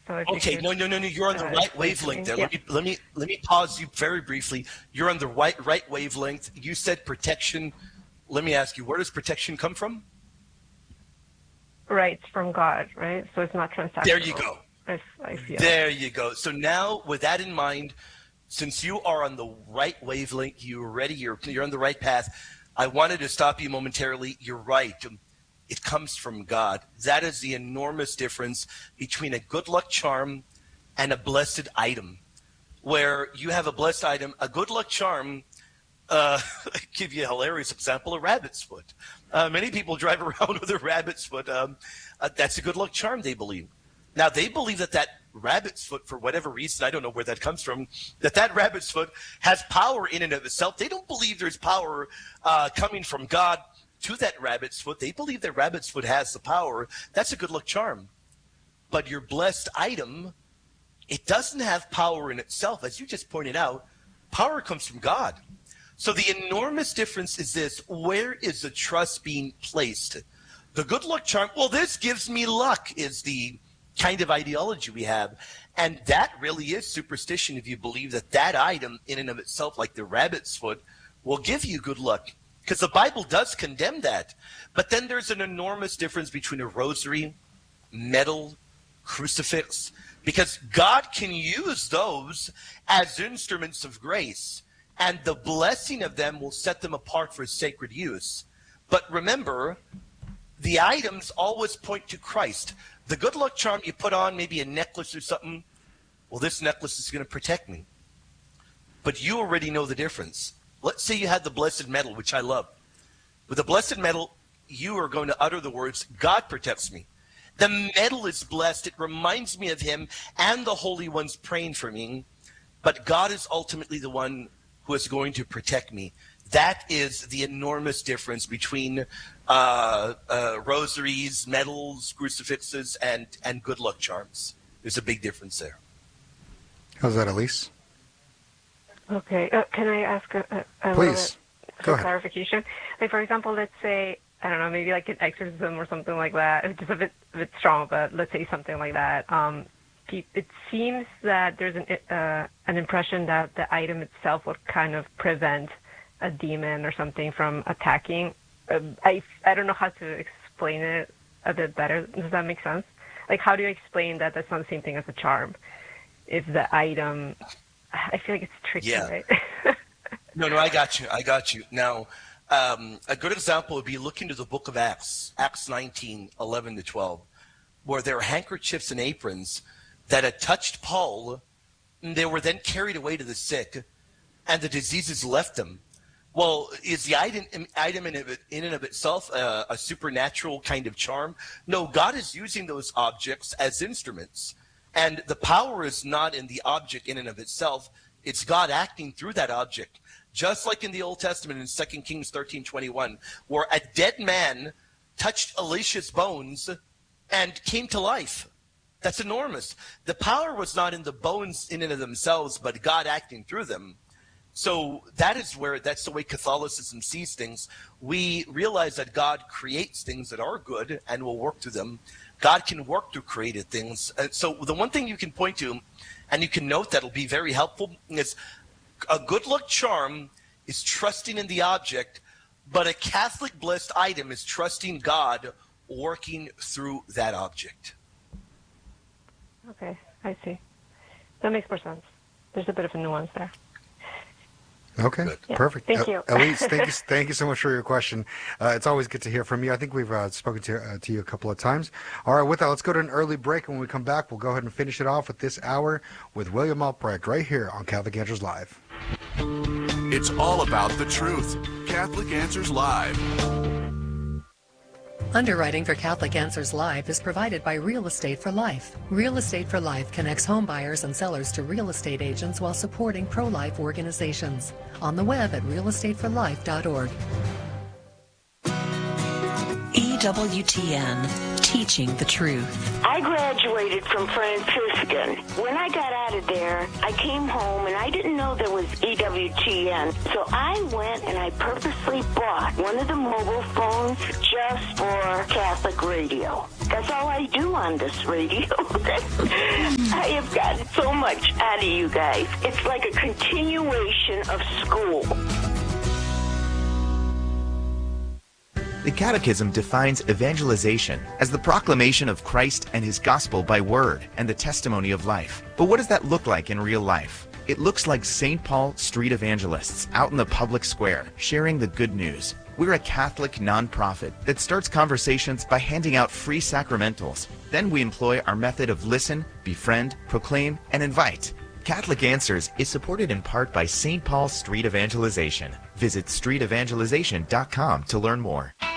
So if you Okay, could, no. You're on the right explain to wavelength me. there. Yeah. Let me pause you very briefly. You're on the right wavelength. You said protection. Let me ask you, where does protection come from? Right, from God, right? So it's not There you transactional, go. I feel. There you go. So now, with that in mind, since you are on the right wavelength, you're ready. You're on the right path. I wanted to stop you momentarily. You're right. It comes from God. That is the enormous difference between a good luck charm and a blessed item. Where you have a blessed item, a good luck charm. I'll give you a hilarious example: a rabbit's foot. Many people drive around with a rabbit's foot. That's a good luck charm, they believe. Now, they believe that rabbit's foot, for whatever reason, I don't know where that comes from, that rabbit's foot has power in and of itself. They don't believe there's power coming from God to that rabbit's foot. They believe that rabbit's foot has the power. That's a good luck charm. But your blessed item, it doesn't have power in itself. As you just pointed out, power comes from God. So the enormous difference is this: where is the trust being placed? The good luck charm, well, this gives me luck, is the kind of ideology we have. And that really is superstition if you believe that item in and of itself, like the rabbit's foot, will give you good luck. Because the Bible does condemn that. But then there's an enormous difference between a rosary, medal, crucifix, because God can use those as instruments of grace. And the blessing of them will set them apart for sacred use. But remember, the items always point to Christ. The good luck charm you put on, maybe a necklace or something, well, this necklace is going to protect me. But you already know the difference. Let's say you had the blessed medal, which I love. With the blessed medal, you are going to utter the words, God protects me. The medal is blessed. It reminds me of him and the holy ones praying for me. But God is ultimately the one who is going to protect me. That is the enormous difference between rosaries, medals, crucifixes, and good luck charms. There's a big difference there. How's that, Elise? Okay. Can I ask a Please. little bit for clarification? Like, for example, let's say, I don't know, maybe like an exorcism or something like that. It's just a bit strong, but let's say something like that. It seems that there's an impression that the item itself would kind of prevent a demon or something from attacking. I don't know how to explain it a bit better. Does that make sense? Like, how do you explain that that's not the same thing as a charm? If the item, I feel like it's tricky, right? No, I got you. Now, a good example would be look into the book of Acts 19, 11 to 12, where there are handkerchiefs and aprons that had touched Paul, and they were then carried away to the sick, and the diseases left them. Well, is the item in and of itself a supernatural kind of charm? No, God is using those objects as instruments. And the power is not in the object in and of itself. It's God acting through that object. Just like in the Old Testament in 2 Kings 13:21, where a dead man touched Elisha's bones and came to life. That's enormous. The power was not in the bones in and of themselves, but God acting through them. So that's the way Catholicism sees things. We realize that God creates things that are good and will work through them. God can work through created things. So the one thing you can point to, and you can note that'll be very helpful, is a good luck charm is trusting in the object, but a Catholic blessed item is trusting God working through that object. Okay, I see. That makes more sense. There's a bit of a nuance there. Okay, yeah, perfect. Thank you. Elise, thank you so much for your question. It's always good to hear from you. I think we've spoken to you a couple of times. All right, with that, let's go to an early break. When we come back, we'll go ahead and finish it off with this hour with William Albrecht right here on Catholic Answers Live. It's all about the truth. Catholic Answers Live. Underwriting for Catholic Answers Live is provided by Real Estate for Life. Real Estate for Life connects home buyers and sellers to real estate agents while supporting pro-life organizations. On the web at realestateforlife.org. EWTN teaching the truth. I graduated from Franciscan. When I got out of there, I came home and I didn't know there was EWTN. So I went and I purposely bought one of the mobile phones just for Catholic radio. That's all I do on this radio. I have gotten so much out of you guys. It's like a continuation of school. The Catechism defines evangelization as the proclamation of Christ and His gospel by word and the testimony of life. But what does that look like in real life? It looks like St. Paul Street Evangelists out in the public square, sharing the good news. We're a Catholic nonprofit that starts conversations by handing out free sacramentals. Then we employ our method of listen, befriend, proclaim, and invite. Catholic Answers is supported in part by St. Paul Street Evangelization. Visit streetevangelization.com to learn more.